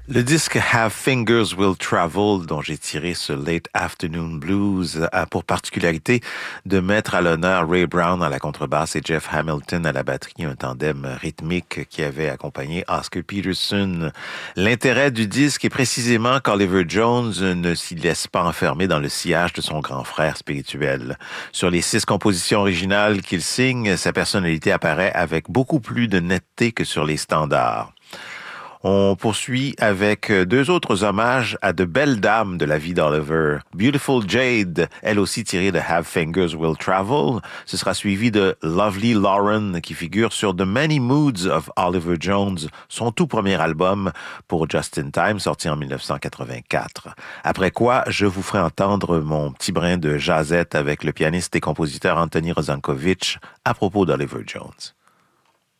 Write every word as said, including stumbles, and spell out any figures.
Le disque Have Fingers Will Travel, dont j'ai tiré ce Late Afternoon Blues, a pour particularité de mettre à l'honneur Ray Brown à la contrebasse et Jeff Hamilton à la batterie, un tandem rythmique qui avait accompagné Oscar Peterson. L'intérêt du disque est précisément qu'Oliver Jones ne s'y laisse pas enfermer dans le sillage de son grand frère spirituel. Sur les six compositions originales qu'il signe, sa personnalité apparaît avec beaucoup plus de netteté que sur les standards. On poursuit avec deux autres hommages à de belles dames de la vie d'Oliver. Beautiful Jade, elle aussi tirée de Have Fingers Will Travel. Ce sera suivi de Lovely Lauren, qui figure sur The Many Moods of Oliver Jones, son tout premier album pour Just in Time, sorti en dix-neuf cent quatre-vingt-quatre. Après quoi, je vous ferai entendre mon petit brin de jazzette avec le pianiste et compositeur Anthony Rozankovich à propos d'Oliver Jones.